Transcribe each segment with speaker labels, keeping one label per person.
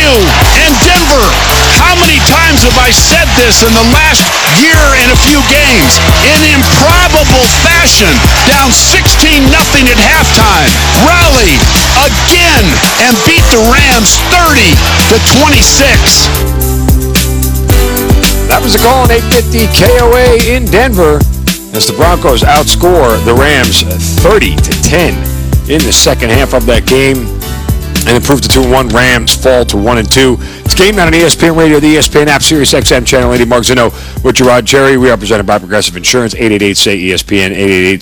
Speaker 1: and Denver. How many times have I said this in the last year and a few games? In improbable fashion, down 16-0 at halftime, rally again and beat the Rams 30-26.
Speaker 2: That was a call on 850 KOA in Denver as the Broncos outscore the Rams 30-10 in the second half of that game and improve to 2-1. Rams fall to 1-2. It's Game Night on ESPN Radio, the ESPN app, Sirius XM channel 80. Mark Zeno with Gerard Cherry. We are presented by Progressive Insurance. 888-SAY-ESPN,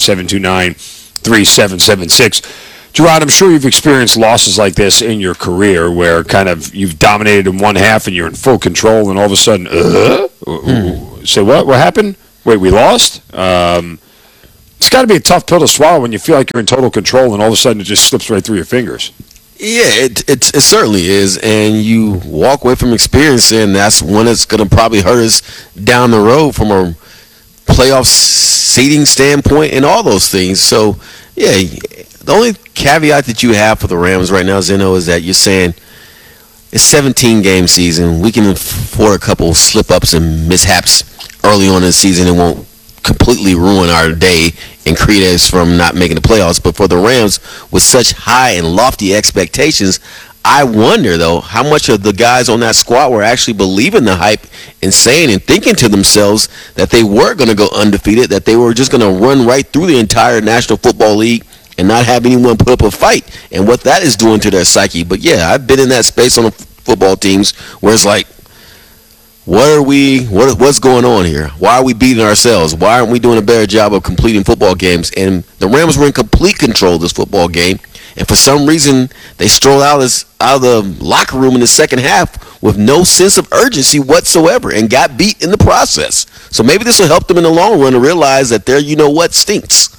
Speaker 2: 888-729-3776. Gerard, I'm sure you've experienced losses like this in your career where kind of you've dominated in one half and you're in full control and all of a sudden, say what? What happened? Wait, we lost? It's got to be a tough pill to swallow when you feel like you're in total control and all of a sudden it just slips right through your fingers.
Speaker 3: Yeah, it certainly is, and you walk away from experience, and that's one that's going to probably hurt us down the road from a playoff seeding standpoint and all those things. So, yeah, the only caveat that you have for the Rams right now, Zeno, is that you're saying it's 17-game season. We can afford a couple slip-ups and mishaps early on in the season. It won't completely ruin our day and create us from not making the playoffs. But for the Rams, with such high and lofty expectations, I wonder, though, how much of the guys on that squad were actually believing the hype and saying and thinking to themselves that they were going to go undefeated, that they were just going to run right through the entire National Football League and not have anyone put up a fight, and what that is doing to their psyche. But, yeah, I've been in that space on the football teams where it's like, what's going on here? Why are we beating ourselves? Why aren't we doing a better job of completing football games? And the Rams were in complete control of this football game. And for some reason, they strolled out of the locker room in the second half with no sense of urgency whatsoever and got beat in the process. So maybe this will help them in the long run to realize that their you-know-what stinks.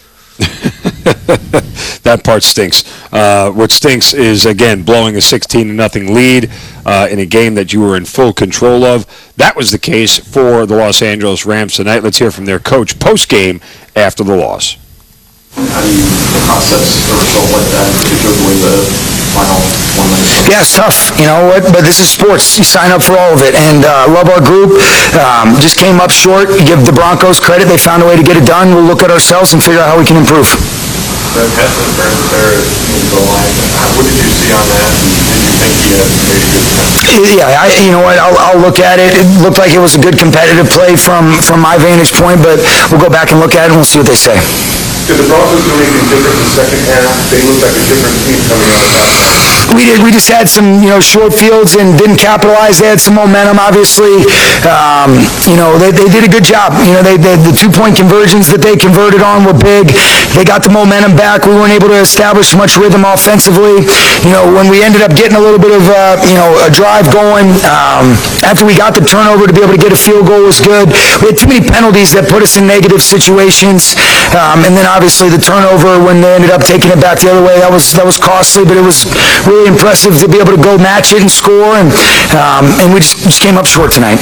Speaker 2: That part stinks. What stinks is, again, blowing a 16-0 lead in a game that you were in full control of. That was the case for the Los Angeles Rams tonight. Let's hear from their coach post-game after the loss.
Speaker 4: How do you process a result like that, particularly the final 1 minute?
Speaker 5: Yeah, it's tough, but this is sports. You sign up for all of it, and love our group. Just came up short. Give the Broncos credit. They found a way to get it done. We'll look at ourselves and figure out how we can improve.
Speaker 4: The pass interference there in the goal line, what did you see on that? Did you think he had made a good defense?
Speaker 5: Yeah, you know what? I'll look at it. It looked like it was a good competitive play from my vantage point, but we'll go back and look at it and we'll see what they say.
Speaker 4: Did the Broncos do anything different in the second half? They looked like a different team coming out of that.
Speaker 5: We did. We just had some, short fields and didn't capitalize. They had some momentum, obviously. They did a good job. The 2-point conversions that they converted on were big. They got the momentum back. We weren't able to establish much rhythm offensively. When we ended up getting a little bit of, a drive going, after we got the turnover to be able to get a field goal was good. We had too many penalties that put us in negative situations. And then obviously the turnover when they ended up taking it back the other way, that was costly, but it was really impressive to be able to go match it and score, and we just came up short tonight.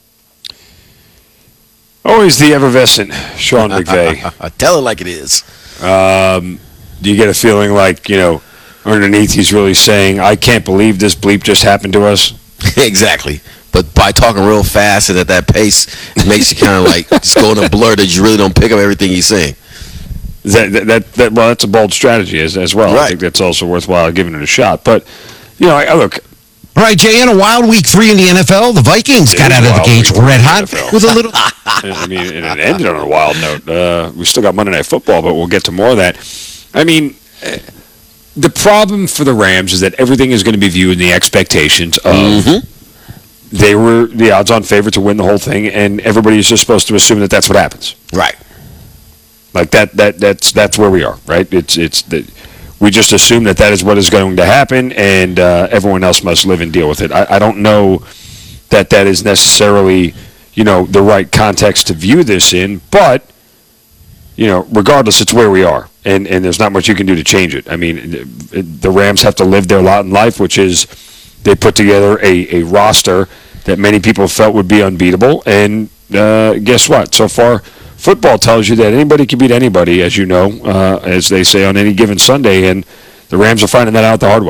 Speaker 2: Always the effervescent Sean McVay.
Speaker 3: Tell it like it is.
Speaker 2: Do you get a feeling like, underneath he's really saying, I can't believe this bleep just happened to us?
Speaker 3: Exactly. But by talking real fast and at that pace, it makes you kind of like just go in a blur that you really don't pick up everything he's saying.
Speaker 2: Well, that's a bold strategy as well.
Speaker 3: Right.
Speaker 2: I think that's also worthwhile giving it a shot. But, I look.
Speaker 6: All right, Jay, in a wild week 3 in the NFL, the Vikings got out of the gates red hot with a little.
Speaker 2: I mean, and it ended on a wild note. We still got Monday Night Football, but we'll get to more of that. I mean, the problem for the Rams is that everything is going to be viewed in the expectations of they were the odds-on favorite to win the whole thing, and everybody's just supposed to assume that that's what happens.
Speaker 3: Right.
Speaker 2: Like that's where we are, right? We just assume that is what is going to happen, and everyone else must live and deal with it. I don't know that is necessarily, the right context to view this in, but, regardless, it's where we are, and there's not much you can do to change it. I mean, the Rams have to live their lot in life, which is they put together a roster that many people felt would be unbeatable, and guess what? So far, football tells you that anybody can beat anybody, as you know, as they say on any given Sunday, and the Rams are finding that out the hard way.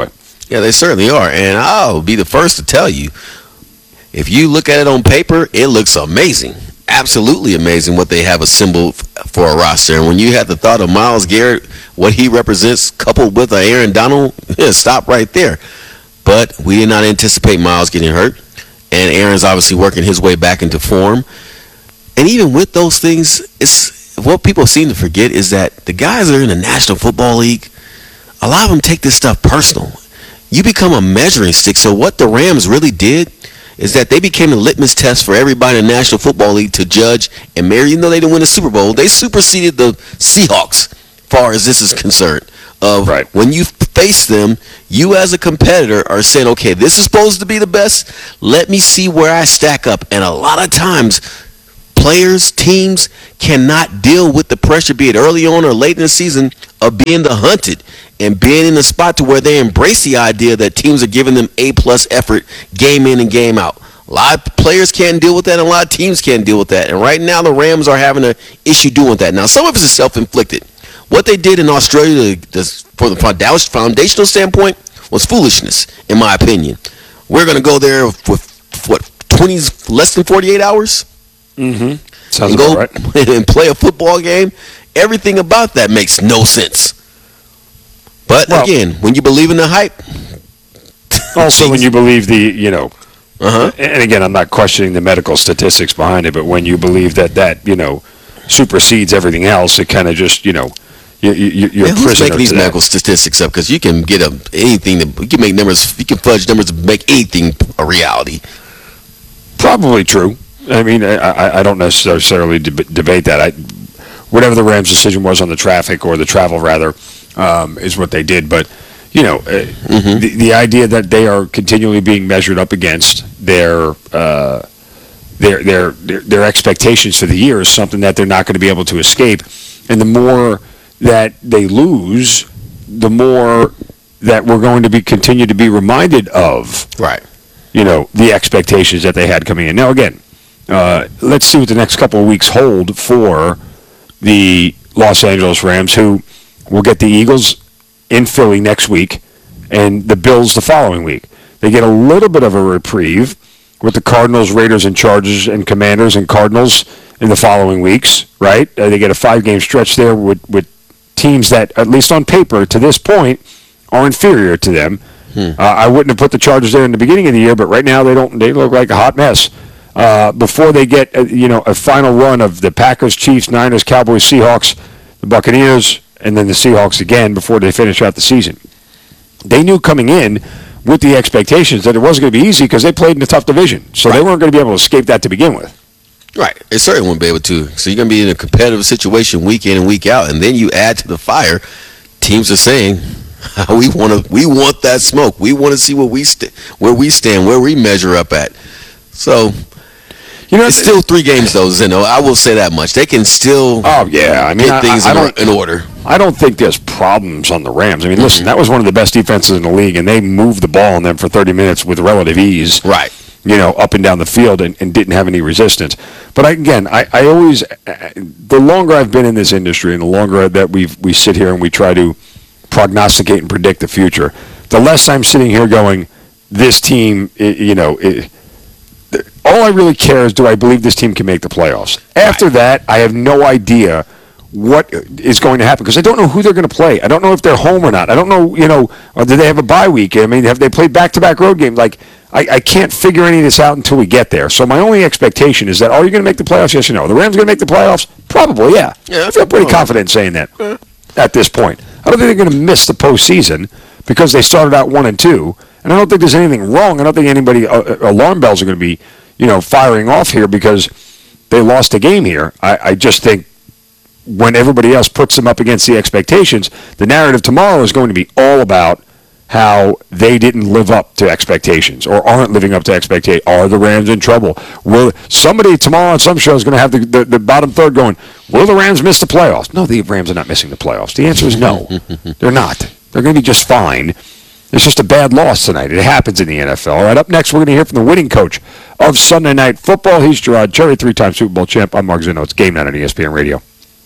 Speaker 3: Yeah, they certainly are. And I'll be the first to tell you, if you look at it on paper, it looks amazing. Absolutely amazing what they have assembled for a roster. And when you have the thought of Myles Garrett, what he represents, coupled with Aaron Donald, stop right there. But we did not anticipate Myles getting hurt. And Aaron's obviously working his way back into form. And even with those things, it's what people seem to forget is that the guys that are in the National Football League, a lot of them take this stuff personal. You become a measuring stick. So what the Rams really did is that they became a litmus test for everybody in the National Football League to judge and measure. Even though they didn't win the Super Bowl, they superseded the Seahawks as far as this is concerned. When you face them, you as a competitor are saying, okay, this is supposed to be the best. Let me see where I stack up. And a lot of times, players, teams cannot deal with the pressure, be it early on or late in the season, of being the hunted and being in a spot to where they embrace the idea that teams are giving them A-plus effort game in and game out. A lot of players can't deal with that, and a lot of teams can't deal with that. And right now, the Rams are having an issue doing that. Now, some of it is self-inflicted. What they did in Australia, for the foundational standpoint, was foolishness, in my opinion. We're going to go there with, less than 48 hours?
Speaker 2: Mm-hmm. Sounds about right.
Speaker 3: And play a football game. Everything about that makes no sense. But again, when you believe in the hype,
Speaker 2: also when you believe and again, I'm not questioning the medical statistics behind it, but when you believe that supersedes everything else, it kind of just you're
Speaker 3: who's making these medical statistics up? Because you can get anything. You can make numbers. You can fudge numbers to make anything a reality.
Speaker 2: Probably true. I mean, I don't necessarily debate that. Whatever the Rams' decision was on the traffic or the travel, rather, is what they did. But the idea that they are continually being measured up against their expectations for the year is something that they're not going to be able to escape. And the more that they lose, the more that we're going to continue to be reminded of, the expectations that they had coming in. Now, again, let's see what the next couple of weeks hold for the Los Angeles Rams, who will get the Eagles in Philly next week and the Bills the following week. They get a little bit of a reprieve with the Cardinals, Raiders, and Chargers and Commanders and Cardinals in the following weeks, right? They get a 5-game stretch there with teams that, at least on paper, to this point, are inferior to them. I wouldn't have put the Chargers there in the beginning of the year, but right now they look like a hot mess. Before they get a final run of the Packers, Chiefs, Niners, Cowboys, Seahawks, the Buccaneers, and then the Seahawks again before they finish out the season. They knew coming in with the expectations that it wasn't going to be easy because they played in a tough division, so they weren't going to be able to escape that to begin with.
Speaker 3: Right, they certainly won't be able to. So you're going to be in a competitive situation week in and week out, and then you add to the fire. Teams are saying, we want that smoke. We want to see where we stand, where we measure up at. So, it's still 3 games, though, Zeno. I will say that much. They can still get things in order.
Speaker 2: I don't think there's problems on the Rams. I mean, listen, that was one of the best defenses in the league, and they moved the ball on them for 30 minutes with relative ease.
Speaker 3: Right.
Speaker 2: Up and down the field and didn't have any resistance. But I always, the longer I've been in this industry and the longer that we sit here and we try to prognosticate and predict the future, the less I'm sitting here going, this team, all I really care is, do I believe this team can make the playoffs? After that, I have no idea what is going to happen because I don't know who they're going to play. I don't know if they're home or not. I don't know, or do they have a bye week? I mean, have they played back-to-back road games? I can't figure any of this out until we get there. So my only expectation is that, are you going to make the playoffs? Yes or no? The Rams going to make the playoffs? Probably, yeah. I feel pretty confident saying that at this point. I don't think they're going to miss the postseason because they started out 1-2, and I don't think there's anything wrong. I don't think anybody alarm bells are going to be firing off here because they lost a game here. I just think when everybody else puts them up against the expectations, the narrative tomorrow is going to be all about how they didn't live up to expectations or aren't living up to expectations. Are the Rams in trouble? Will somebody tomorrow on some show is going to have the bottom third going, will the Rams miss the playoffs? No, the Rams are not missing the playoffs. The answer is no. They're not. They're going to be just fine. It's just a bad loss tonight. It happens in the NFL. All right, up next, we're going to hear from the winning coach of Sunday Night Football. He's Gerard Cherry, 3-time Super Bowl champ. I'm Mark Zeno. It's Game Night on ESPN Radio.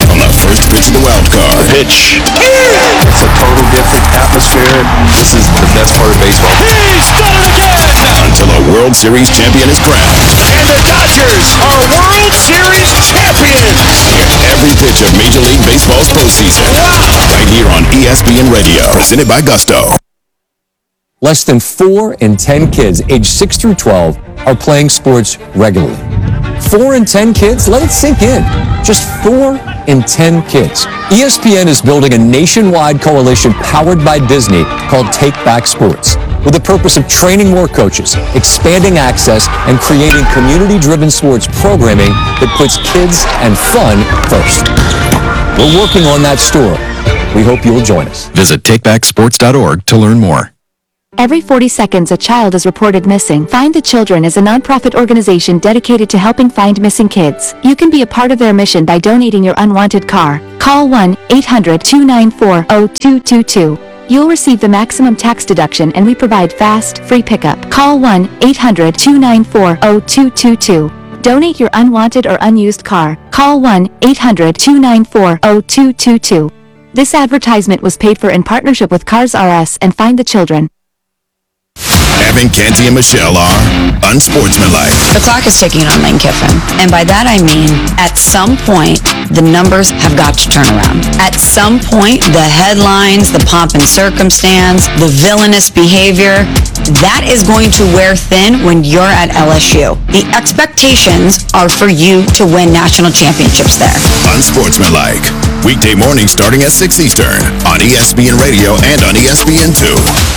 Speaker 7: on the first pitch of the wild card.
Speaker 2: Pitch.
Speaker 3: It's a total different atmosphere. This is the best part of baseball.
Speaker 1: He's done it again!
Speaker 7: Until a World Series champion is crowned.
Speaker 1: And the Dodgers are World Series champions!
Speaker 7: Get every pitch of Major League Baseball's postseason.
Speaker 1: Wow!
Speaker 7: Right here on ESPN Radio. Presented by Gusto.
Speaker 8: Less than 4 in 10 kids aged 6 through 12 are playing sports regularly. 4 in 10 kids? Let it sink in. Just 4 in 10 kids. ESPN is building a nationwide coalition powered by Disney called Take Back Sports, with the purpose of training more coaches, expanding access, and creating community-driven sports programming that puts kids and fun first. We're working on that story. We hope you'll join us.
Speaker 7: Visit takebacksports.org to learn more.
Speaker 9: Every 40 seconds, a child is reported missing. Find the Children is a nonprofit organization dedicated to helping find missing kids. You can be a part of their mission by donating your unwanted car. Call 1-800-294-0222. You'll receive the maximum tax deduction, and we provide fast, free pickup. Call 1-800-294-0222. Donate your unwanted or unused car. Call 1-800-294-0222. This advertisement was paid for in partnership with Cars R Us and Find the Children.
Speaker 7: Evan, Canty, and Michelle are unsportsmanlike.
Speaker 10: The clock is ticking on Lane Kiffin. And by that I mean, at some point, the numbers have got to turn around. At some point, the headlines, the pomp and circumstance, the villainous behavior, that is going to wear thin when you're at LSU. The expectations are for you to win national championships there.
Speaker 7: Unsportsmanlike. Weekday mornings starting at 6 Eastern on ESPN Radio and on ESPN2.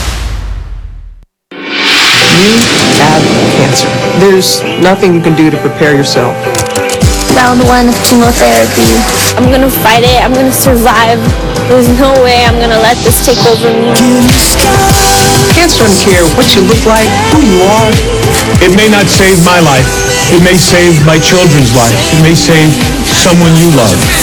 Speaker 11: You have cancer. There's nothing you can do to prepare yourself.
Speaker 12: Round 1 of chemotherapy. I'm gonna fight it. I'm gonna survive. There's no way I'm gonna let this take over me.
Speaker 11: Cancer doesn't care what you look like, who you are.
Speaker 13: It may not save my life. It may save my children's lives. It may save someone you love.